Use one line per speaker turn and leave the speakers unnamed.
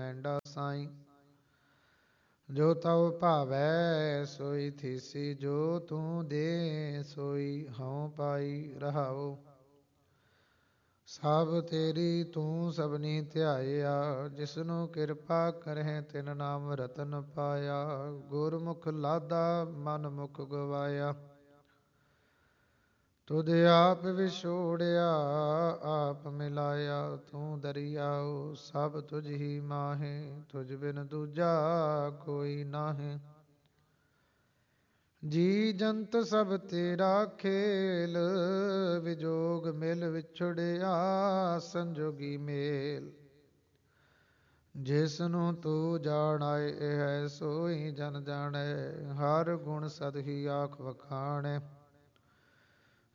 ਮੈਂਡਾ ਸਾਈਂ। ਜੋ ਤਉ ਭਾਵੈ ਸੋਈ ਥੀਸੀ, ਜੋ ਤੂੰ ਦੇ ਸੋਈ ਹਉ ਪਾਈ। ਰਹਾਉ ਸਭ ਤੇਰੀ ਤੂੰ ਸਭਨੀ ਧਿਆਇਆ, ਜਿਸਨੂੰ ਕਿਰਪਾ ਕਰਹਿ ਤਿਨ ਨਾਮ ਰਤਨ ਪਾਇਆ। ਗੁਰਮੁਖ ਲਾਦਾ ਮਨ ਮੁਖ ਗਵਾਇਆ, ਤੁਧ ਆਪ ਵਿਛੋੜਿਆ ਆਪ ਮਿਲਾਇਆ। ਤੂੰ ਦਰਿਆਉ ਸਭ ਤੁਝ ਹੀ ਮਾਹੇ, ਤੁਝ ਬਿਨ ਦੂਜਾ ਕੋਈ ਨਾਹੀਂ। ਜੀ ਜੰਤ ਸਭ ਤੇਰਾ ਖੇਲ, ਵਿਜੋਗ ਮਿਲ ਵਿਛੜਿਆ ਸੰਜੋਗੀ ਮੇਲ। ਜਿਸਨੂੰ ਤੂੰ ਜਾਣਾਏ ਹੈ ਸੋਈ ਜਨ ਜਾਣੈ, ਹਰ ਗੁਣ ਸਦ ਹੀ ਆਖ ਵਖਾਣੈ।